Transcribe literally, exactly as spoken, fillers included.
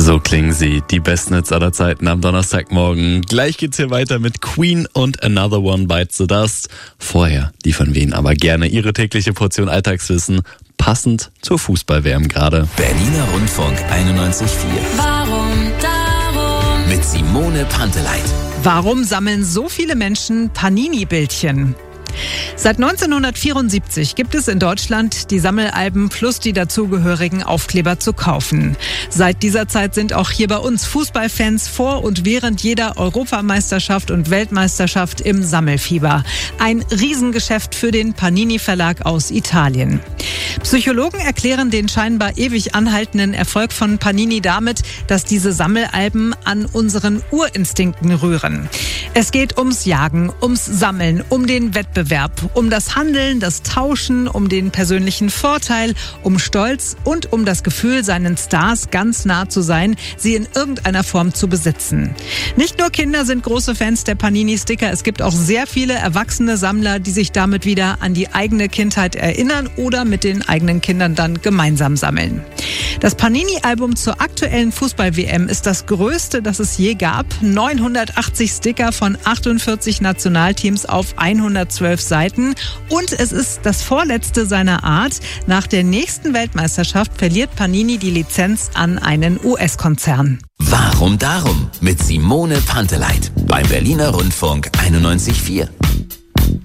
So klingen sie, die besten Hits aller Zeiten am Donnerstagmorgen. Gleich geht's hier weiter mit Queen und Another One Bites the Dust. Vorher liefern wir Ihnen aber gerne Ihre tägliche Portion Alltagswissen, passend zur Fußball-W M gerade. Berliner Rundfunk einundneunzig Komma vier. Warum darum? Mit Simone Panteleit. Warum sammeln so viele Menschen Panini-Bildchen? Seit neunzehnhundertvierundsiebzig gibt es in Deutschland die Sammelalben plus die dazugehörigen Aufkleber zu kaufen. Seit dieser Zeit sind auch hier bei uns Fußballfans vor und während jeder Europameisterschaft und Weltmeisterschaft im Sammelfieber. Ein Riesengeschäft für den Panini-Verlag aus Italien. Psychologen erklären den scheinbar ewig anhaltenden Erfolg von Panini damit, dass diese Sammelalben an unseren Urinstinkten rühren. Es geht ums Jagen, ums Sammeln, um den Wettbewerb, um das Handeln, das Tauschen, um den persönlichen Vorteil, um Stolz und um das Gefühl, seinen Stars ganz nah zu sein, sie in irgendeiner Form zu besitzen. Nicht nur Kinder sind große Fans der Panini-Sticker, es gibt auch sehr viele erwachsene Sammler, die sich damit wieder an die eigene Kindheit erinnern oder mit den eigenen Kindern dann gemeinsam sammeln. Das Panini-Album zur aktuellen Fußball-W M ist das größte, das es je gab. neunhundertachtzig Sticker von achtundvierzig Nationalteams auf hundertzwölf Seiten. Und es ist das vorletzte seiner Art. Nach der nächsten Weltmeisterschaft verliert Panini die Lizenz an einen U S-Konzern. Warum darum? Mit Simone Panteleit. Beim Berliner Rundfunk einundneunzig Komma vier.